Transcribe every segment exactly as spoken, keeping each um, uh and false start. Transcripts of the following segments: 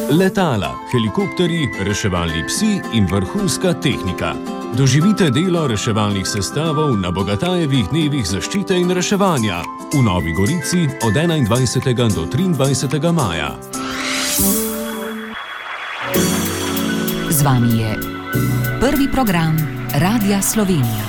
Letala, helikopterji, reševalni psi in vrhunska tehnika. Doživite delo reševalnih sestavov na Bogatajevih dnevih zaščite in reševanja v Novi Gorici od enaindvajsetega do triindvajsetega maja. Z vami je prvi program Radia Slovenija.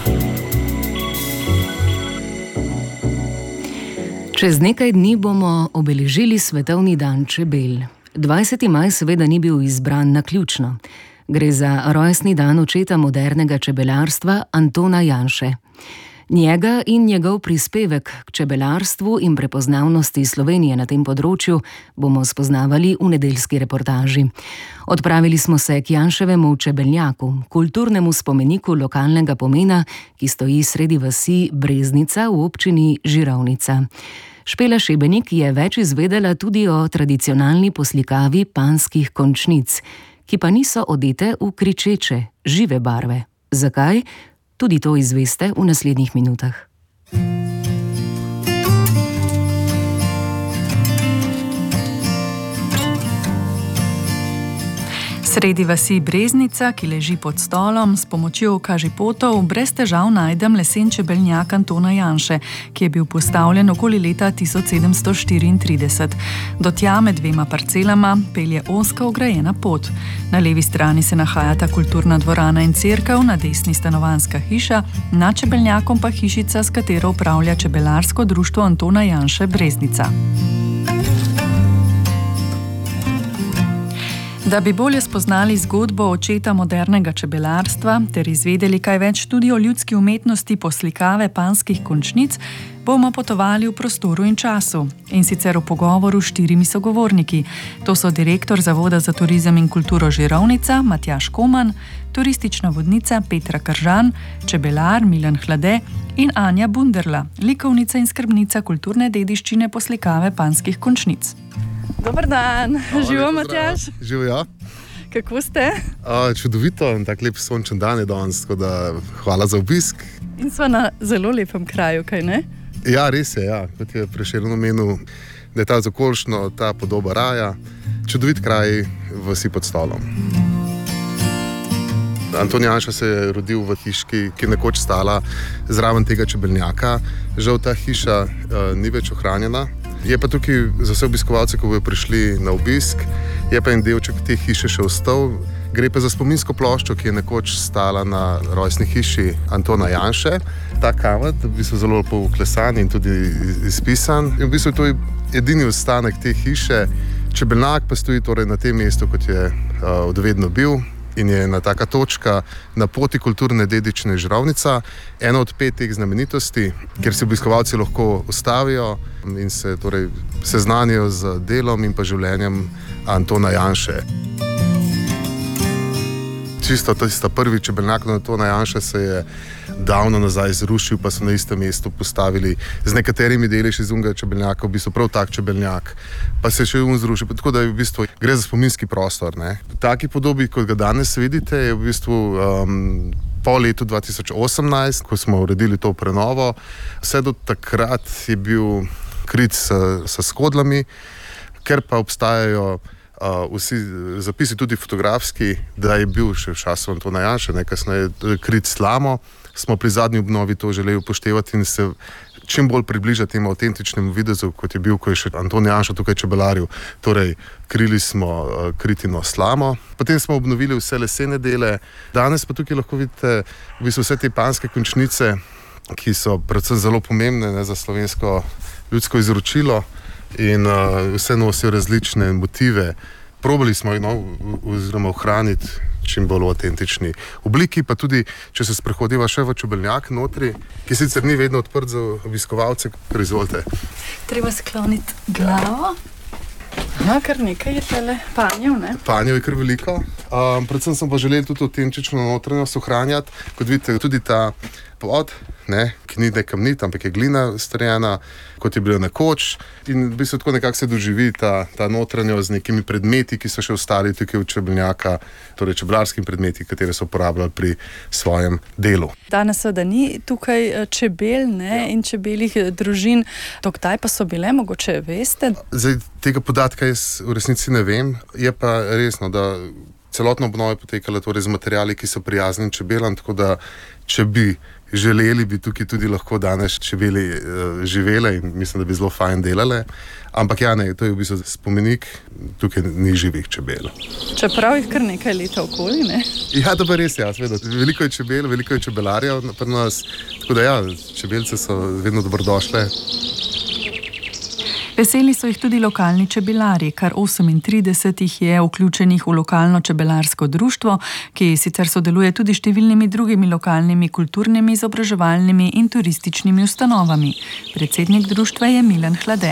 Čez nekaj dni bomo obeležili Svetovni dan čebel. dvajseti maj seveda ni bil izbran naključno. Gre za rojstni dan očeta modernega čebelarstva Antona Janše. Njega in njegov prispevek k čebelarstvu in prepoznavnosti Slovenije na tem področju bomo spoznavali v nedeljski reportaži. Odpravili smo se k Janševemu čebelnjaku, kulturnemu spomeniku lokalnega pomena, ki stoji sredi vasi Breznica v občini Žirovnica. Špela Šebenik je več izvedela tudi o tradicionalni poslikavi panjskih končnic, ki pa niso odete v kričeče, žive barve. Zakaj? Tudi to izveste v naslednjih minutah. Sredi vasi Breznica, ki leži pod stolom, s pomočjo kažipotov brez težav najdem lesen čebeljak Antona Janše, ki je bil postavljen okoli leta tisoč sedemsto štiriintrideset. Do tja med dvema parcelama pelje ozka ograjena pot. Na levi strani se nahajata kulturna dvorana in cerkev, na desni stanovanjska hiša, nad čebeljnakom pa hišica, s katero upravlja čebelarsko društvo Antona Janše Breznica. Da bi bolje spoznali zgodbo očeta modernega čebelarstva ter izvedeli kaj več tudi o ljudski umetnosti poslikave panjskih končnic, bomo potovali v prostoru in času, in sicer v pogovoru s štirimi sogovorniki. To so direktor Zavoda za turizem in kulturo Žirovnica Matjaž Koman, turistična vodnica Petra Kržan, čebelar Milan Hlade in Anja Bunderla, likovnica in skrbnica kulturne dediščine poslikave panjskih končnic. Dobar dan, živo Matjaž. Živo, ja. Kako ste? A, čudovito in tak lep sončen dan je danes, tako da hvala za obisk. In sva na zelo lepem kraju, kaj ne? Ja, res je, ja. Kot je Prešeren omenil, da je ta zakolšno, ta podoba raja, čudovit kraj v vasi pod stolom. Anton Janša se je rodil v hiški, ki je nekoč stala zraven tega čebeljaka. Žal ta hiša uh, ni več ohranjena. Je pa tukaj za vse obiskovalce, ko bodo prišli na obisk, je pa en delček te hiše še ostal. Gre pa za spominsko ploščo, ki je nekoč stala na rojstni hiši Antona Janše. Ta kamen, v bistvu zelo lepo uklesan in tudi izpisan. In v bistvu to je edini ostanek te hiše. Čebeljak pa stoji torej na tem mestu, kot je uh, odvedno bil. In je ena taka točka na poti kulturne dediščine Žirovnica, ena od pet teh znamenitosti, kjer se obiskovalci lahko ustavijo in se torej seznanijo z delom in pa življenjem Antona Janše. Čisto tista prvi čebeljak Antona Janše se je davno nazaj zrušil, pa so na istem mestu postavili z nekaterimi deli še iz unega čebeljaka, v bistvu prav tak čebeljak, pa se je še un zrušil, tako da je v bistvu gre za spominski prostor. Ne? V taki podobi, kot ga danes vidite, je v bistvu um, po letu dva tisoč osemnajst, ko smo uredili to prenovo, vse do takrat je bil krit s, s skodlami, ker pa obstajajo Uh, vsi zapisi tudi fotografski, da je bil še v času Antona Janše, kasneje krit slamo, smo pri zadnji obnovi to želeli upoštevati in se čim bolj približati temu avtentičnemu videzu, kot je bil, ko je še Anton Janša tukaj čebelaril. Torej, krili smo uh, kritino slamo, potem smo obnovili vse lesene dele. Danes pa tukaj lahko vidite v bistvu vse te panjske končnice, ki so predvsem zelo pomembne, ne, za slovensko ljudsko izročilo. In uh, vse nosijo različne motive. Probali smo jih no, oziroma ohraniti čim bolj v avtentični obliki, pa tudi, če se sprehodiva še v čebeljak notri, ki sicer ni vedno odprt za obiskovalce, prizvolite. Treba skloniti glavo. Aha, kar nekaj je tele panjev, ne? Panjev je kar veliko. Um, predvsem smo pa želeli tudi avtentično notranjost ohranjati. Kot vidite, tudi ta pod ne, ki ni nekamnit, ampak je glina strjena, kot je bilo nekoč. In v bistvu tako nekako se doživi ta, ta notranjo z nekimi predmeti, ki so še ostali tukaj v čebeljaka, torej čebelarskimi predmeti, katere so uporabljali pri svojem delu. Danes seveda ni tukaj čebel, ne, ja. In čebeljih družin. Do kdaj pa so bile, mogoče veste? Zdaj, tega podatka jaz v resnici ne vem. Je pa resno, da celotno obnova je potekala torej z materiali, ki so prijazni čebelam, tako da če bi želeli, bi tukaj tudi lahko danes čebeli uh, živele in mislim, da bi zelo fajn delale. Ampak ja, ne, to je v bistvu spomenik, tukaj ni živih čebel. Čeprav jih kar nekaj leta okoli, ne? Ja, to pa res, ja, seveda. Veliko je čebel, veliko je čebelarjev pri nas, tako da ja, čebelce so vedno dobrodošle. Veseli so jih tudi lokalni čebelarji, kar osemintrideset jih je vključenih v lokalno čebelarsko društvo, ki sicer sodeluje tudi številnimi drugimi lokalnimi kulturnimi, izobraževalnimi in turističnimi ustanovami. Predsednik društva je Milan Hlade.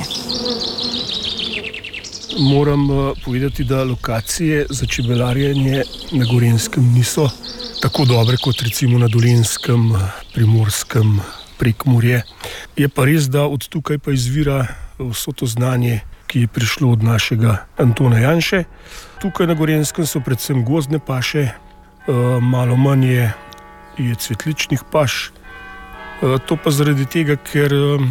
Moram povedati, da lokacije za čebelarjenje na Gorenjskem niso tako dobre kot recimo na Dolenjskem, Primorskem, Prekmurje. Je pa res, da od tukaj pa izvira vso to znanje, ki je prišlo od našega Antona Janše. Tukaj na Gorenjskem so predvsem gozdne paše, malo manj je, je cvetličnih paš. To pa zaradi tega, ker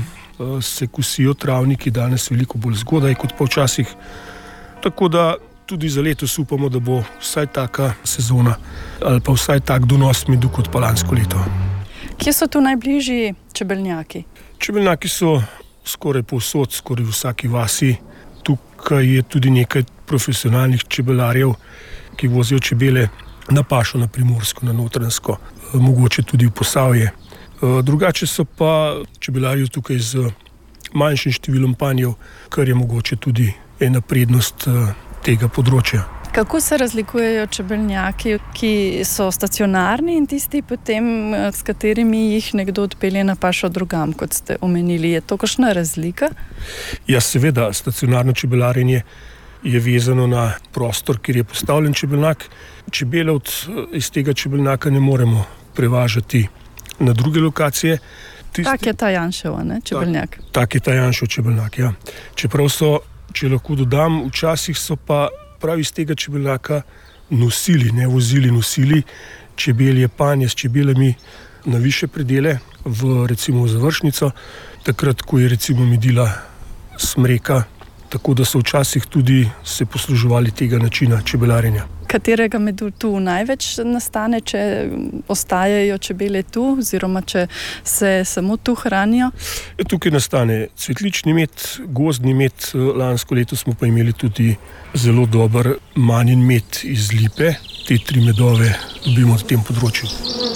se kosijo travniki danes veliko bolj zgodaj kot pa včasih. Tako da tudi za letos upamo, da bo vsaj taka sezona ali pa vsaj tak donos medu kot pa lansko leto. Kje so tu najbližji čebeljaki? Čebeljaki so skoraj povsod, skoraj v vsaki vasi. Tukaj je tudi nekaj profesionalnih čebelarjev, ki vozijo čebele na pašo, na Primorsko, na Notranjsko, mogoče tudi v Posavje. Drugače so pa čebelarji tukaj z manjšim številom panjev, kar je mogoče tudi ena prednost tega področja. Kako se razlikujejo čebeljaki, ki so stacionarni in tisti potem, s katerimi jih nekdo odpelje na pašo drugam, kot ste omenili? Je to kakšna razlika? Ja, seveda, stacionarno čebelarjenje je vezano na prostor, kjer je postavljen čebeljak. Čebele od, iz tega čebeljaka ne moremo prevažati na druge lokacije. Tisti... Tak je ta Janševa, ne, čebeljak? Tak, tak je ta Janšev čebeljak, ja. Čeprav so, če lahko dodam, včasih so pa prav iz tega čebeljaka nosili, ne vozili, nosili čebelje panje s čebelami na više predele, v recimo v završnico, takrat, ko je recimo medila smreka, tako da so včasih tudi se posluževali tega načina čebelarjenja. Katerega medu tu največ nastane, če ostajajo čebele tu, oziroma če se samo tu hranijo? Tukaj nastane cvetlični med, gozdni med, lansko leto smo pa imeli tudi zelo dober manjin med iz lipe. Te tri medove dobimo na tem področju.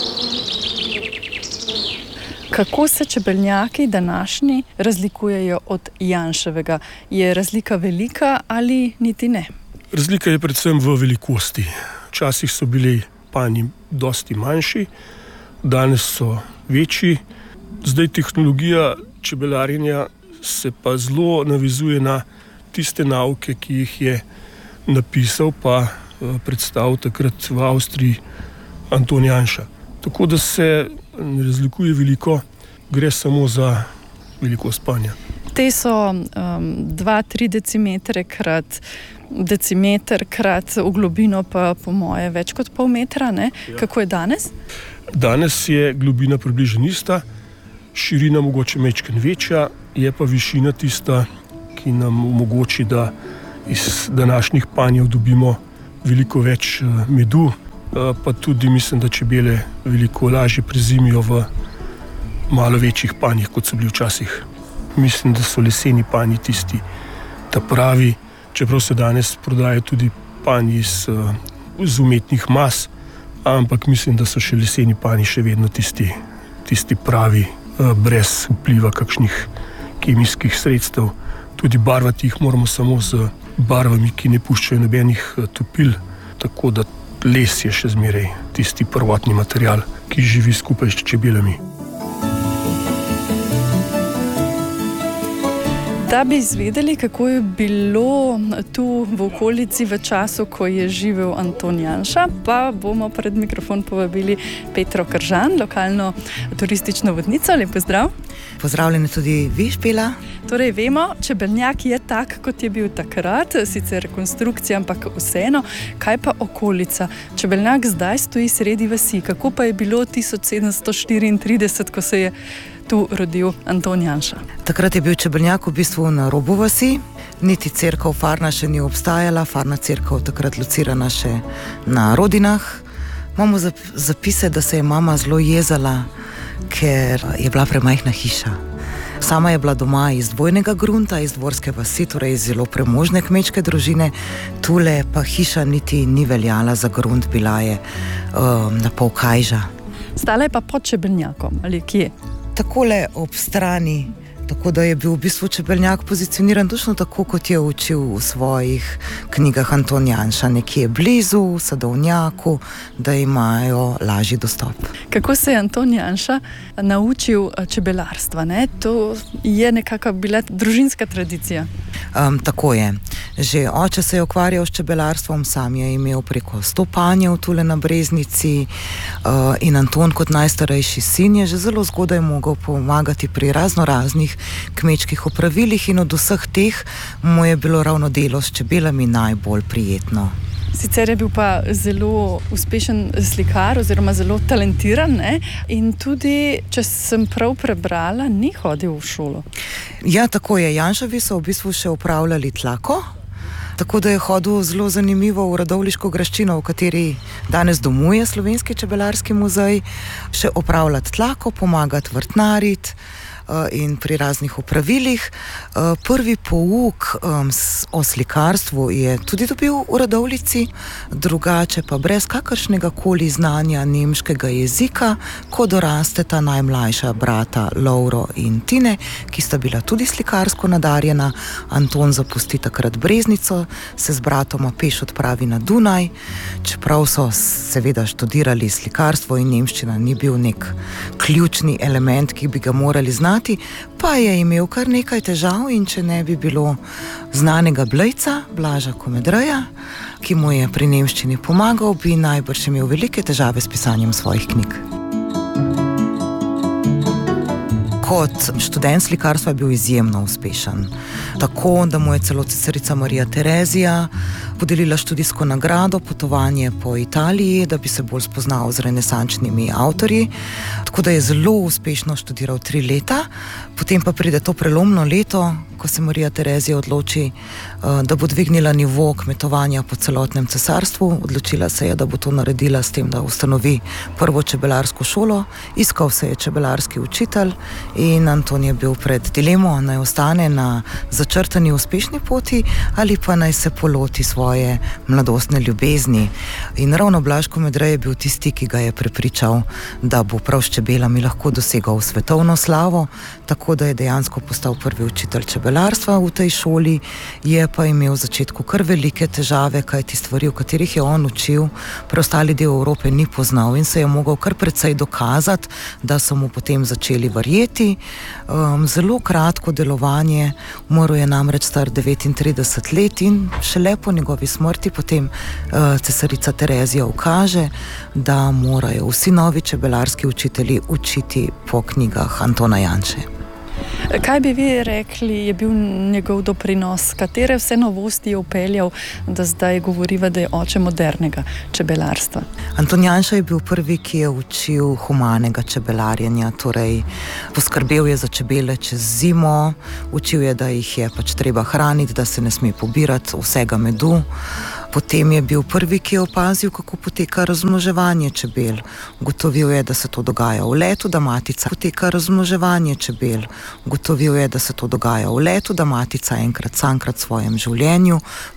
Kako se čebeljaki današnji razlikujejo od Janševega? Je razlika velika ali niti ne? Razlika je predvsem v velikosti. Včasih so bili panji dosti manjši, danes so večji. Zdaj tehnologija čebelarjenja se pa zelo navezuje na tiste nauke, ki jih je napisal pa predstavil takrat v Avstriji Anton Janša. Tako da se ne razlikuje veliko, gre samo za velikost panja. Te so um, dva, tri decimetre krat decimeter krat v globino pa po moje več kot pol metra, ne? Ja. Kako je danes? Danes je globina približno ista, širina mogoče majčkeno večja, je pa višina tista, ki nam omogoči, da iz današnjih panjev dobimo veliko več medu, pa tudi mislim, da čebele veliko lažje prezimijo v malo večjih panjih, kot so bili včasih. Mislim, da so leseni panji tisti ta pravi, čeprav se danes prodajajo tudi panji iz, iz umetnih mas, ampak mislim, da so še leseni panji še vedno tisti, tisti pravi, brez vpliva kakšnih kemijskih sredstev. Tudi barvati jih moramo samo z barvami, ki ne puščajo nobenih topil, tako da les je še zmeraj tisti prvotni material, ki živi skupaj s čebelami. Da bi izvedeli, kako je bilo tu v okolici v času, ko je živel Anton Janša, pa bomo pred mikrofon povabili Petro Kržan, lokalno turistično vodnico. Lep pozdrav. Pozdravljeni tudi vi, Špela. Torej, vemo, Čebelnjak je tak, kot je bil takrat, sicer rekonstrukcija, ampak vseeno. Kaj pa okolica? Čebelnjak zdaj stoji sredi vasi. Kako pa je bilo tisoč sedemsto štiriintrideset, ko se je tu rodil Anton Janša? Takrat je bil Čebelnjak v bistvu na robu vasi, niti cerkev Farna še ni obstajala, Farna cerkev takrat locirana še na Rodinah. Imamo zapise, da se je mama zelo jezala, ker je bila premajhna hiša. Sama je bila doma iz dvojnega grunta, iz dvorske vasi, torej iz zelo premožne kmečke družine. Tule pa hiša niti ni veljala za grunt, bila je um, na pol kajža. Stala je pa pod Čebelnjakom, ali kje? Takole ob strani, tako da je bil v bistvu Čebelnjak pozicioniran točno tako, kot je učil v svojih knjigah Anton Janša, nekje blizu, v sadovnjaku, da imajo lažji dostop. Kako se je Anton Janša naučil čebelarstva, ne? To je nekako bila družinska tradicija. Um, tako je. Že oče se je ukvarjal s čebelarstvom, sam je imel preko sto panjev tule na Breznici uh, in Anton kot najstarejši sin je že zelo zgodaj mogel pomagati pri razno raznih kmečkih opravilih in od vseh teh mu je bilo ravno delo s čebelami najbolj prijetno. Sicer je bil pa zelo uspešen slikar oziroma zelo talentiran, ne? In tudi, če sem prav prebrala, ni hodil v šolo. Ja, tako je. Janševi so v bistvu še upravljali tlako, tako da je hodil zelo zanimivo v Radovljiško graščino, v kateri danes domuje Slovenski čebelarski muzej, še upravljati tlako, pomagati vrtnariti in pri raznih opravilih. Prvi pouk o slikarstvu je tudi dobil v Radovljici, drugače pa brez kakršnega koli znanja nemškega jezika, ko dorasteta najmlajša brata Lovro in Tine, ki sta bila tudi slikarsko nadarjena. Anton zapusti takrat Breznico, se z bratoma peš odpravi na Dunaj, čeprav so seveda študirali slikarstvo in nemščina ni bil nek ključni element, ki bi ga morali znati, pa je imel kar nekaj težav in če ne bi bilo znanega Blejca, Blaža Komedreja, ki mu je pri nemščini pomagal, bi najbrž imel velike težave s pisanjem svojih knjig. Kot študent slikarstva je bil izjemno uspešen. Tako, da mu je celo cesarica Marija Terezija podelila študijsko nagrado, potovanje po Italiji, da bi se bolj spoznal z renesančnimi avtorji. Tako da je zelo uspešno študiral tri leta, potem pa pride to prelomno leto, ko se Marija Terezija odloči, da bo dvignila nivo kmetovanja po celotnem cesarstvu. Odločila se je, da bo to naredila s tem, da ustanovi prvo čebelarsko šolo. Iskal se je čebelarski učitelj in Anton je bil pred dilemo, naj ostane na začrtani uspešni poti ali pa naj se poloti svoje mladostne ljubezni. In ravno Blaž Komedrej je bil tisti, ki ga je prepričal, da bo prav s čebelami lahko dosegal svetovno slavo, tako da je dejansko postal prvi učitelj čebelarstva v tej šoli. Je pa imel v začetku kar velike težave, kajti stvari, v katerih je on učil, preostali del Evrope ni poznal in se je mogel kar precej dokazati, da so mu potem začeli verjeti. Um, zelo kratko delovanje, umrl je namreč star devetintrideset let in šele po njegovi smrti potem uh, cesarica Terezija ukaže, da morajo vsi novi čebelarski učitelji učiti po knjigah Antona Janše. Kaj bi vi rekli, je bil njegov doprinos? Katere vse novosti je upeljal, da zdaj govoriva, da je oče modernega čebelarstva? Anton Janša je bil prvi, ki je učil humanega čebelarjenja, torej poskrbel je za čebele čez zimo, učil je, da jih je pač treba hraniti, da se ne sme pobirati vsega medu. Potem je bil prvi, ki je opazil, kako poteka razmnoževanje čebel. Ugotovil je, da se to dogaja v letu, da matica poteka razmnoževanje čebel. Ugotovil je, da se to dogaja v letu, da matica enkrat samkrat v svojem življenju